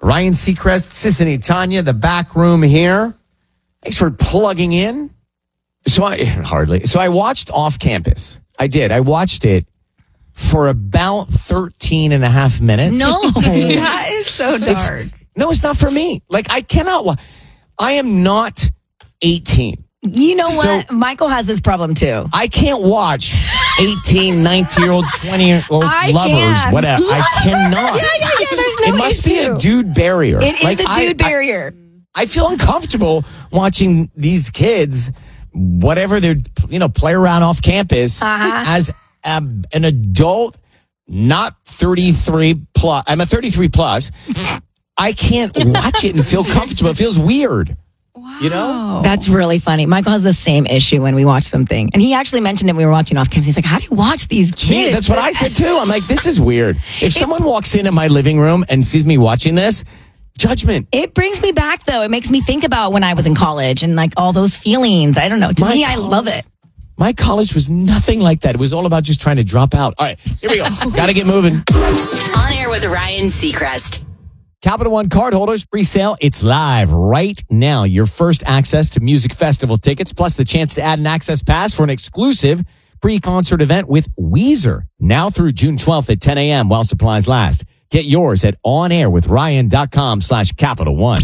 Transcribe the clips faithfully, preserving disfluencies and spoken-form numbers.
Ryan Seacrest, Sissany Tanya, the back room here. Thanks for plugging in. So I hardly. So I watched Off Campus. I did. I watched it for about thirteen and a half minutes. No, that is so dark. It's, no, it's not for me. Like, I cannot. wa- I am not eighteen. You know So- what? Michael has this problem too. I can't watch eighteen, nineteen-year-old, twenty-year-old I lovers, can. whatever. I cannot. Yeah, yeah, yeah. There's no It must issue. be a dude barrier. It is Like, a I- dude I- barrier. I feel uncomfortable watching these kids, whatever they're, you know, play around off campus Uh-huh. as um, an adult, not thirty-three plus. I'm a thirty-three plus. I can't watch it and feel comfortable. It feels weird. Wow. You know? That's really funny. Michael has the same issue when we watch something. And he actually mentioned it when we were watching Off Campus. He's like, how do you watch these kids? Me, that's what I said too. I'm like, this is weird. If someone walks into my living room and sees me watching this, judgment. It brings me back, though. It makes me think about when I was in college and like all those feelings. I don't know. To My me, I col- love it. My college was nothing like that. It was all about just trying to drop out. All right, here we go. Got to get moving. On Air with Ryan Seacrest. Capital One card holders, pre-sale. It's live right now. Your first access to music festival tickets, plus the chance to add an access pass for an exclusive pre-concert event with Weezer. Now through June twelfth at ten a.m. while supplies last. Get yours at onairwithryan.com slash Capital One.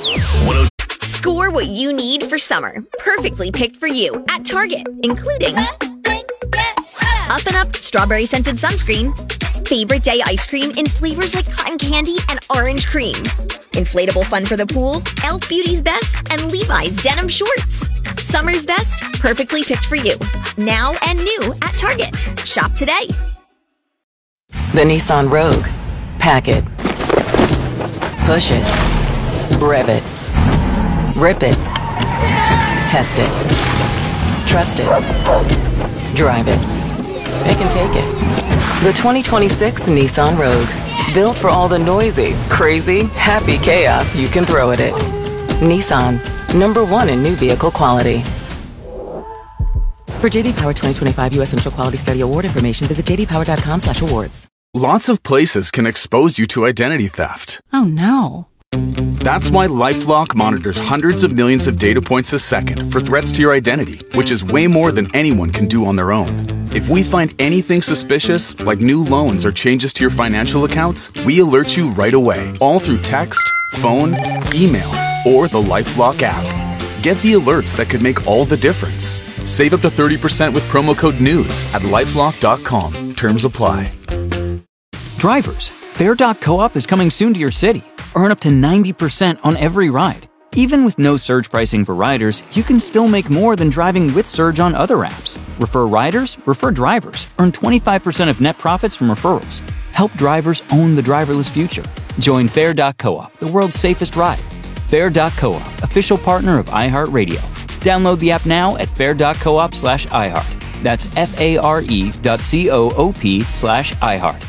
Score what you need for summer. Perfectly picked for you at Target, including Up and Up strawberry scented sunscreen, favorite day ice cream in flavors like cotton candy and orange cream, inflatable fun for the pool, e l f Beauty's Best, and Levi's denim shorts. Summer's best, perfectly picked for you. Now and new at Target. Shop today. The Nissan Rogue. Pack it. Push it. Rev it. Rip it. Test it. Trust it. Drive it. Pick and take it. The twenty twenty-six Nissan Rogue. Built for all the noisy, crazy, happy chaos you can throw at it. Nissan. Number one in new vehicle quality. For J D Power twenty twenty-five U S Initial Quality Study Award information, visit j d power dot com slash awards. Lots of places can expose you to identity theft. Oh no. That's why LifeLock monitors hundreds of millions of data points a second for threats to your identity, which is way more than anyone can do on their own. If we find anything suspicious, like new loans or changes to your financial accounts, we alert you right away, all through text, phone, email, or the LifeLock app. Get the alerts that could make all the difference. Save up to thirty percent with promo code NEWS at lifelock dot com. Terms apply. Drivers, Fare dot co-op is coming soon to your city. Earn up to ninety percent on every ride. Even with no surge pricing for riders, you can still make more than driving with Surge on other apps. Refer riders, refer drivers. Earn twenty-five percent of net profits from referrals. Help drivers own the driverless future. Join Fare dot co-op, the world's safest ride. Fare dot co-op, official partner of iHeartRadio. Download the app now at fare dot coop slash iHeart. That's F-A-R-E dot C-O-O-P slash iHeart.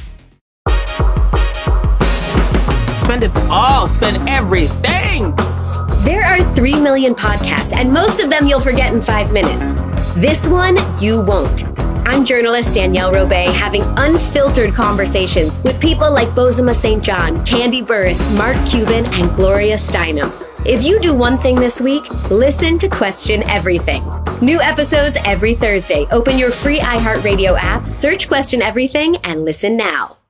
Spend it all. Spend everything. There are three million podcasts, and most of them you'll forget in five minutes. This one, you won't. I'm journalist Danielle Robay, having unfiltered conversations with people like Bozoma Saint John, Candy Burris, Mark Cuban, and Gloria Steinem. If you do one thing this week, listen to Question Everything. New episodes every Thursday. Open your free iHeartRadio app, search Question Everything, and listen now.